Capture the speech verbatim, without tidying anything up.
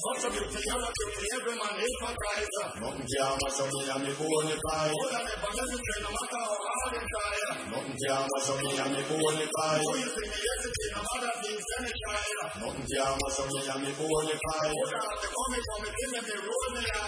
What's up, you tell you what you every man is for Christ. Nothing can mash up me and me bonify. Hold on, but let me say no matter how hard you try. Nothing can mash up me and me bonify. Who you think yesterday, no matter things any try. Nothing can mash up me and me bonify. Hold on, they call me from the thing and they roll me out.